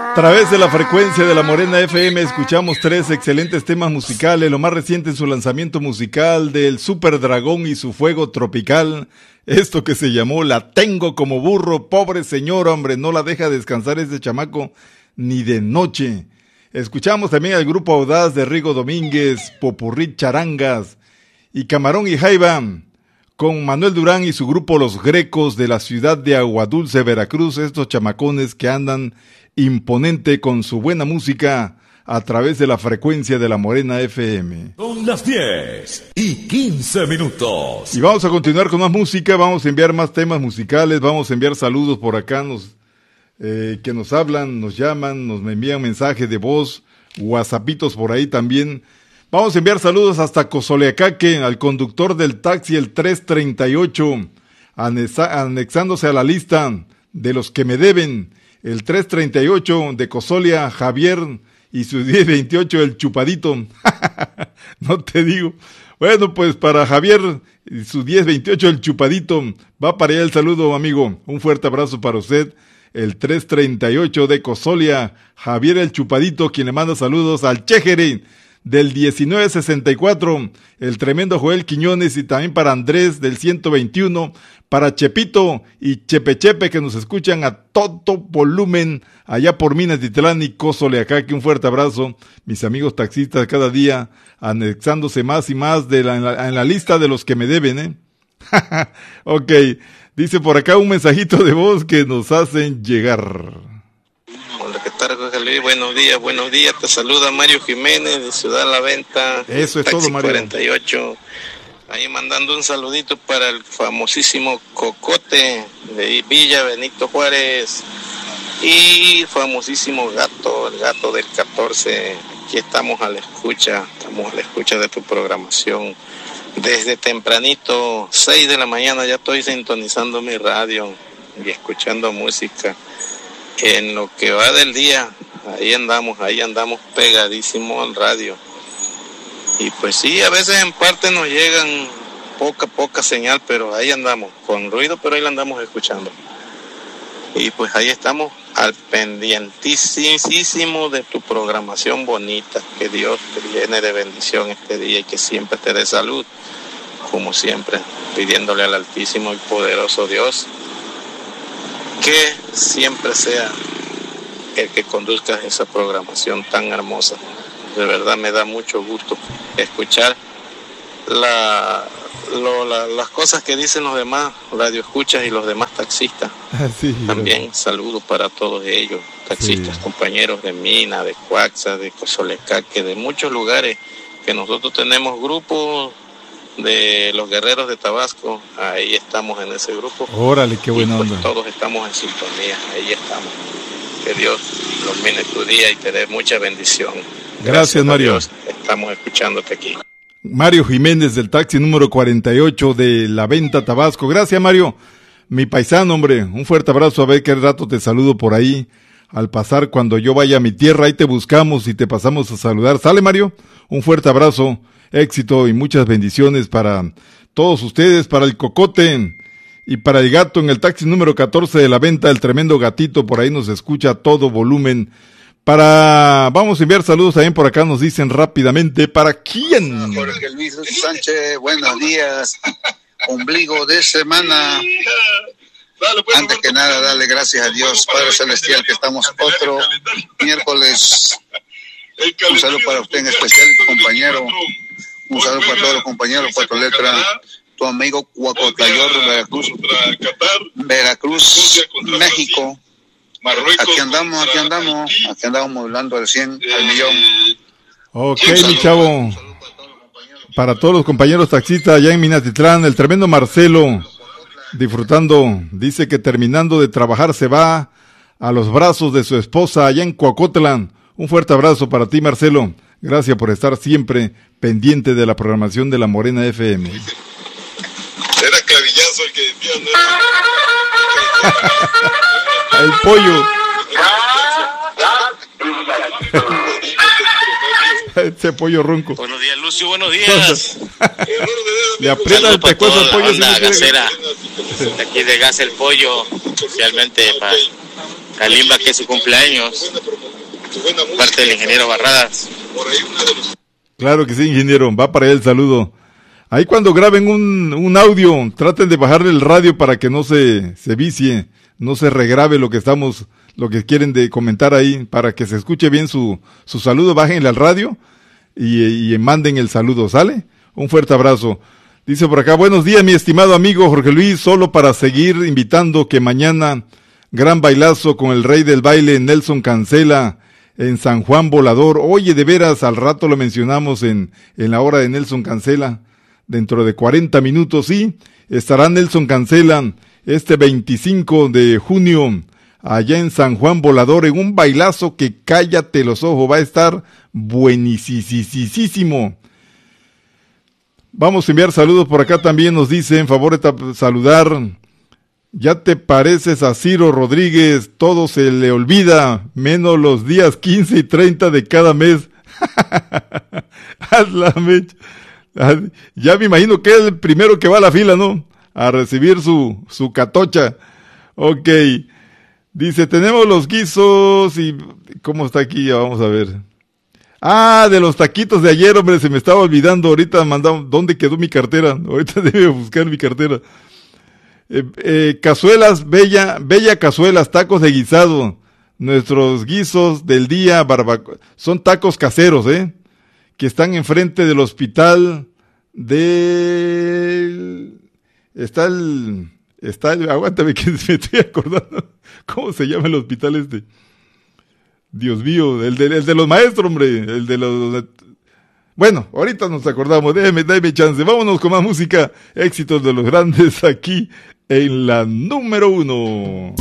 A través de la frecuencia de la Morena FM escuchamos 3 excelentes temas musicales, lo más reciente en su lanzamiento musical del Super Dragón y su Fuego Tropical, esto que se llamó La Tengo como Burro. Pobre señora, hombre, no la deja descansar ese chamaco ni de noche. Escuchamos también al grupo Audaz de Rigo Domínguez, Popurrí Charangas y Camarón y Jaiba, con Manuel Durán y su grupo Los Grecos de la ciudad de Aguadulce, Veracruz, estos chamacones que andan imponente con su buena música a través de la frecuencia de la Morena FM. Son las 10:15. Y vamos a continuar con más música, vamos a enviar más temas musicales, vamos a enviar saludos por acá, que nos hablan, nos llaman, nos envían mensajes de voz, whatsappitos por ahí también. Vamos a enviar saludos hasta Cozoleacaque, al conductor del taxi el 338, anexándose a la lista de los que me deben. El 338 de Cozolia, Javier, y su 1028, el Chupadito. No te digo. Bueno, pues para Javier y su 1028, el Chupadito, va para allá el saludo, amigo. Un fuerte abrazo para usted. El 338 de Cozolia, Javier el Chupadito, quien le manda saludos al Chejere del 1964, el tremendo Joel Quiñones, y también para Andrés del 121, para Chepito y Chepechepe, que nos escuchan a todo volumen allá por Minatitlán y Cozoleacaque. Un fuerte abrazo, mis amigos taxistas, cada día anexándose más y más en la lista de los que me deben, Ok, dice por acá un mensajito de voz que nos hacen llegar. Hola, ¿qué tal, José Luis? Buenos días, te saluda Mario Jiménez de Ciudad La Venta. Eso es Taxi todo, Mario. 48. Ahí mandando un saludito para el famosísimo Cocote de Villa Benito Juárez y el famosísimo Gato, el Gato del 14. Aquí estamos a la escucha de tu programación. Desde tempranito, 6 de la mañana, ya estoy sintonizando mi radio y escuchando música. En lo que va del día, ahí andamos pegadísimo al radio. Y pues sí, a veces en parte nos llegan poca señal, pero ahí andamos, con ruido, pero ahí la andamos escuchando. Y pues ahí estamos al pendientísimo de tu programación bonita. Que Dios te llene de bendición este día y que siempre te dé salud, como siempre, pidiéndole al Altísimo y Poderoso Dios que siempre sea el que conduzca esa programación tan hermosa. De verdad me da mucho gusto escuchar las cosas que dicen los demás radioescuchas y los demás taxistas. Sí, también saludos para todos ellos, taxistas, sí, compañeros de Mina, de Cuaxa, de Cozoleacaque, de muchos lugares, que nosotros tenemos grupos de los guerreros de Tabasco. Ahí estamos en ese grupo. Órale, qué buena pues onda. Todos estamos en sintonía, ahí estamos. Que Dios ilumine tu día y te dé mucha bendición. Gracias, Mario. Dios, estamos escuchándote aquí. Mario Jiménez del taxi número 48 de La Venta, Tabasco. Gracias, Mario. Mi paisano, hombre, un fuerte abrazo. A ver qué rato te saludo por ahí. Al pasar, cuando yo vaya a mi tierra, ahí te buscamos y te pasamos a saludar. ¿Sale, Mario? Un fuerte abrazo, éxito y muchas bendiciones para todos ustedes, para el Cocote y para el Gato en el taxi número 14 de La Venta, el tremendo Gatito, por ahí nos escucha a todo volumen. Vamos a enviar saludos también por acá, nos dicen rápidamente, ¿para quién? Jorge Luis Sánchez, buenos días, ombligo de semana. Antes que nada, darle gracias a Dios, Padre Celestial, que estamos otro miércoles. Un saludo para usted en especial, tu compañero. Un saludo para todos los compañeros, Cuatro Letras, tu amigo Huacotlayor, Veracruz, México. Aquí andamos modulando al 100, al millón. Ok, mi chavo. Para todos los compañeros taxistas allá en Minatitlán, el tremendo Marcelo, disfrutando, dice que terminando de trabajar se va a los brazos de su esposa allá en Coacotlán. Un fuerte abrazo para ti, Marcelo. Gracias por estar siempre pendiente de la programación de la Morena FM. Era Clavillazo el que decía, ¿no? El pollo. Ese pollo ronco. Buenos días, Lucio, buenos días. Le aprieta el pescuezo al pollo. Onda gasera. De aquí de Gas el Pollo, especialmente para Kalimba, que es su cumpleaños. Parte del ingeniero Barradas. Claro que sí, ingeniero, va para él el saludo. Ahí cuando graben un audio, traten de bajarle el radio para que no se vicie, no se regrabe lo que quieren de comentar ahí, para que se escuche bien su saludo, bájenle al radio y manden el saludo, ¿sale? Un fuerte abrazo. Dice por acá, buenos días mi estimado amigo Jorge Luis, solo para seguir invitando que mañana gran bailazo con el rey del baile Nelson Cancela en San Juan Volador. Oye, de veras, al rato lo mencionamos en la hora de Nelson Cancela. Dentro de 40 minutos, sí, estará Nelson Cancela este 25 de junio allá en San Juan Volador en un bailazo que cállate los ojos, va a estar buenísimo. Vamos a enviar saludos por acá también, nos dicen, favor de saludar. Ya te pareces a Ciro Rodríguez, todo se le olvida, menos los días 15 y 30 de cada mes. Haz la mecha. Ya me imagino que es el primero que va a la fila, ¿no? A recibir su catocha. Ok. Dice, tenemos los guisos y... ¿Cómo está aquí? Ya vamos a ver. Ah, de los taquitos de ayer, hombre, se me estaba olvidando. Ahorita mandamos... ¿Dónde quedó mi cartera? Ahorita debe buscar mi cartera. Cazuelas, bella cazuelas, tacos de guisado. Nuestros guisos del día, son tacos caseros, que están enfrente del hospital aguántame que me estoy acordando. ¿Cómo se llama el hospital este? Dios mío, el de los maestros, hombre, Bueno, ahorita nos acordamos, déme chance. Vámonos con más música, éxitos de los grandes aquí en la número 1.